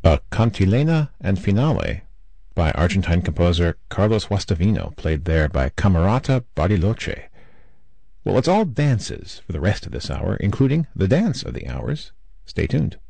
A Cantilena and Finale by Argentine composer Carlos Guastavino, played there by Camerata Bariloche. Well, it's all dances for the rest of this hour, including the dance of the hours. Stay tuned.